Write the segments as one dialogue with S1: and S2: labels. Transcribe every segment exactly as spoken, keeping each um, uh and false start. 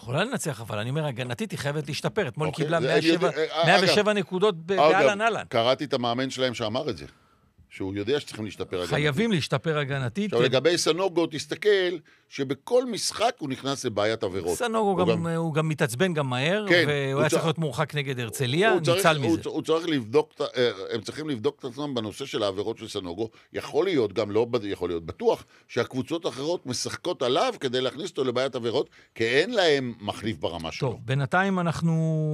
S1: יכולה לנצח, אבל אני אומר, הגנתית היא חייבת להשתפר. אתמול קיבלה מאה ושבע נקודות באלן אלן.
S2: קראתי את המאמן שלהם שאמר את זה. שהוא יודע שצריכים להשתפר הגנתית.
S1: חייבים להשתפר הגנתית.
S2: עכשיו, לגבי סנוגו, תסתכל שבכל משחק הוא נכנס לבעיית עבירות.
S1: סנוגו גם, גם... הוא גם מתעצבן גם מהר, כן, והוא היה צריך להיות מורחק נגד הרצליה, ניצל מזה.
S2: הוא, הוא צריך לבדוק, הם צריכים לבדוק את עצמם בנושא של העבירות של סנוגו. יכול להיות, גם לא יכול להיות בטוח, שהקבוצות האחרות משחקות עליו כדי להכניס אותו לבעיית עבירות, כי אין להם מחליף ברמה שלו.
S1: טוב, בינתיים אנחנו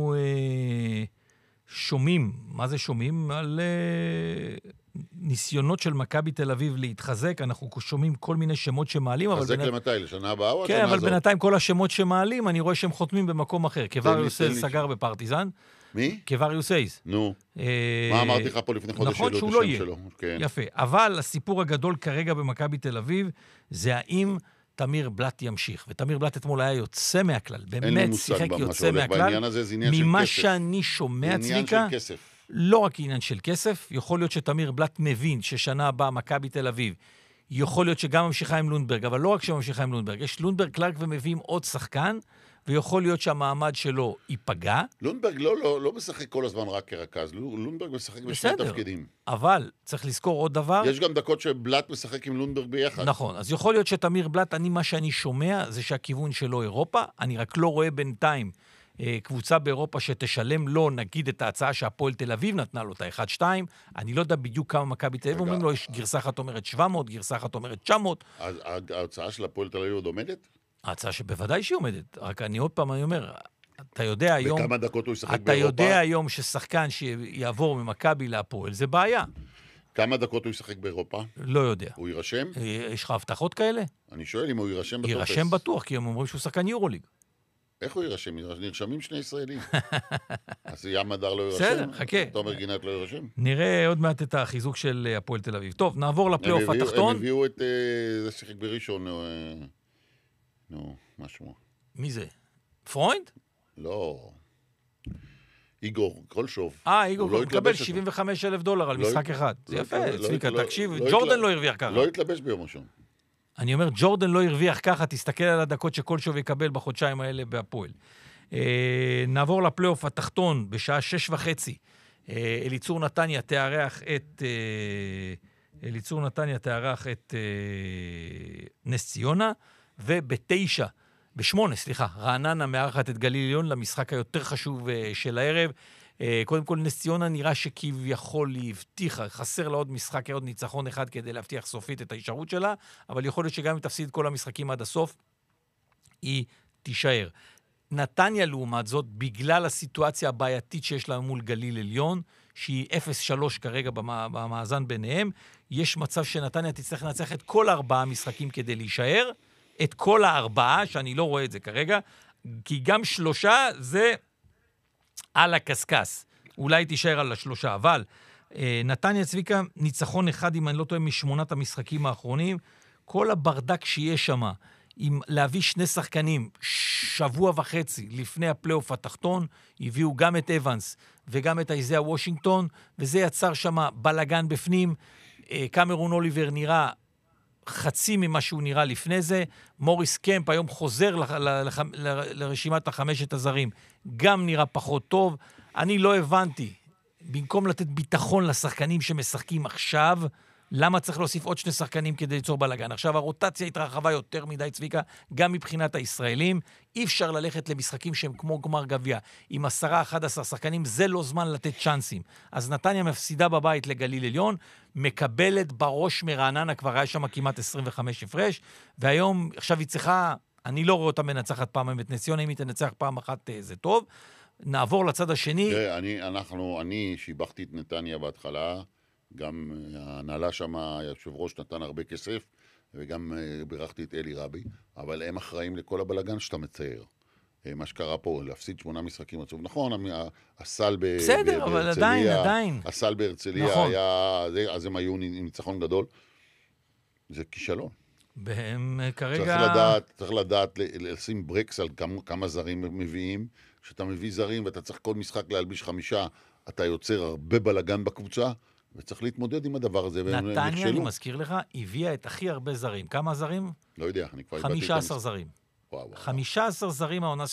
S1: אה, שומעים, מה זה שומעים? על... אה, ניסיונות של מכבי תל אביב להתחזק, אנחנו שומעים כל מיני שמות שמעלים, אבל...
S2: חזק למתי? לשנה הבאה או
S1: כן,
S2: השנה
S1: אבל
S2: הזאת?
S1: בינתיים כל השמות שמעלים, אני רואה שהם חותמים במקום אחר. קווריוס סייז סגר בפרטיזן.
S2: מי?
S1: קווריוס סייז.
S2: נו. מה אמרתי לך פה לפני חודש?
S1: נכון שהוא לא יהיה. יפה. אבל הסיפור הגדול כרגע במכבי תל אביב, זה האם תמיר בלט ימשיך. ותמיר בלט אתמול היה יוצא מהכלל. באמת שיחק יוצא מהכלל. ממה שאני שומע, צביקה, לא רק עניין של כסף, יכול להיות שתמיר בלט מבין ששנה הבאה מכבי תל אביב, יכול להיות שגם ממשיכה עם לונדברג, אבל לא רק שממשיכה עם לונדברג, יש לונדברג קלארק ומביאים עוד שחקן, ויכול להיות שהמעמד שלו ייפגע.
S2: לונדברג לא, לא, לא משחק כל הזמן רק כרכז, לונדברג משחק בשני תפקידים.
S1: אבל צריך לזכור עוד דבר.
S2: יש גם דקות שבלט משחק עם לונדברג ביחד.
S1: נכון, אז יכול להיות שתמיר בלט, אני, מה שאני שומע זה שהכיוון שלו אירופה, אני רק לא רואה בינתיים קבוצה באירופה שתשלם לו, נגיד, את ההצעה שהפועל תל אביב נתנה לו, את ה-אחד שתיים, אני לא יודע בדיוק כמה מכבי תל אביב, אומרים לו, יש גרסה אחת אומרת שבע מאות, גרסה אחת אומרת תשע מאות.
S2: אז ההצעה של הפועל תל אביב עוד עומדת?
S1: ההצעה שבוודאי שהיא עומדת, רק אני עוד פעם, אני אומר, אתה יודע היום...
S2: בכמה דקות הוא ישחק באירופה?
S1: אתה יודע היום ששחקן שיעבור ממכבי להפועל, זה בעיה.
S2: כמה דקות הוא ישחק באירופה?
S1: לא יודע.
S2: הוא יירשם?
S1: יש לך הבטחות כאלה?
S2: אני שואל אם הוא יירשם בטופס.
S1: יירשם בטוח, כי הם אומרים שהוא שחקן יורוליג.
S2: איך הוא יירשם? נרשמים שני ישראלים. אז ים מדר לא יירשם?
S1: בסדר, חכה.
S2: תומר גינת לא יירשם?
S1: נראה עוד מעט את החיזוק של הפועל תל אביב. טוב, נעבור לפלייאוף התחתון.
S2: הם הביאו את זה שיחק בראשון, נו, משהו.
S1: מי זה? פרוינד?
S2: לא. איגור, קולשוב.
S1: אה, איגור, הוא מקבל שבעים וחמישה אלף דולר על משחק אחד. זה יפה, צביקה, תקשיב, ג'ורדן לא הרוויח ככה.
S2: לא התלבש ביום ראשון.
S1: אני אומר, ג'ורדן לא הרוויח ככה, תסתכל על הדקות שכלשהו יקבל בחודשיים האלה בהפועל. אה, נעבור לפלייאוף התחתון בשעה שש וחצי. אה, אליצור נתניה תארח את... אה, אליצור נתניה תארח את אה, נס ציונה, ובתשע, בשמונה, סליחה, רעננה מארחת את גליל עליון למשחק היותר חשוב אה, של הערב. קודם כל, נס ציונה נראה שכביכול היא הבטיחה, חסר לה עוד משחק, עוד ניצחון אחד כדי להבטיח סופית את ההישארות שלה, אבל יכול להיות שגם אם תפסיד כל המשחקים עד הסוף, היא תישאר. נתניה לעומת זאת, בגלל הסיטואציה הבעייתית שיש לה מול גליל עליון, שהיא אפס שלוש כרגע במאזן ביניהם, יש מצב שנתניה תצטרך לנצח את כל ארבעה משחקים כדי להישאר, את כל הארבעה, שאני לא רואה את זה כרגע, כי גם שלושה זה... על הקסקס. אולי תישאר על השלושה, אבל אה, נתניה צביקה, ניצחון אחד, אם אני לא טועה, משמונת המשחקים האחרונים, כל הברדק שיש שם, עם להביא שני שחקנים, שבוע וחצי לפני הפלייאוף התחתון, הביאו גם את אבנס וגם את איזיה וושינגטון, וזה יצר שם בלגן בפנים. אה, קמרון אוליבר נראה חצי ממה שהוא נראה לפני זה. מוריס קמפ היום חוזר ל- ל- ל- לרשימת החמשת הזרים, גם נראה פחות טוב. אני לא הבנתי, במקום לתת ביטחון לשחקנים שמשחקים עכשיו, למה צריך להוסיף עוד שני שחקנים כדי ליצור בלגן? עכשיו, הרוטציה התרחבה יותר מדי, צביקה, גם מבחינת הישראלים. אי אפשר ללכת למשחקים שהם כמו גמר גביע. עם עשרה, אחד עשר שחקנים, זה לא זמן לתת צ'אנסים. אז נתניה מפסידה בבית לגליל עליון, מקבלת בראש מרעננה, כבר היה שם כמעט עשרים וחמש הפרש, והיום, עכשיו היא צריכה, אני לא רואה אותה מנצחת פעם את נס ציונה, אם היא תנצח פעם אחת זה טוב. נעבור לצד השני.
S2: תראה, אני, אנחנו, אני שיבחתי את נתניה בהתחלה, גם ההנהלה שם, היושב ראש נתן הרבה כסף, וגם בירכתי את אלי רבי, אבל הם אחראים לכל הבלגן שאתה מצייר. מה שקרה פה, להפסיד שמונה משחקים עצוב. נכון, הסל בהרצליה,
S1: בסדר, אבל עדיין, עדיין.
S2: הסל בהרצליה היה, אז הם היו עם ניצחון גדול. זה כישלון.
S1: והם כרגע...
S2: צריך לדעת, צריך לדעת לשים ברקס על כמה, כמה זרים מביאים. כשאתה מביא זרים ואתה צריך כל משחק להלביש חמישה, אתה יוצר הרבה בלגן בקבוצה, וצריך להתמודד עם הדבר הזה.
S1: נתניה, אני מזכיר לך, הביאה את הכי הרבה זרים. כמה זרים?
S2: לא יודע, אני כבר...
S1: חמישה עשר זרים.
S2: וואו, וואו.
S1: חמישה עשר זרים העונה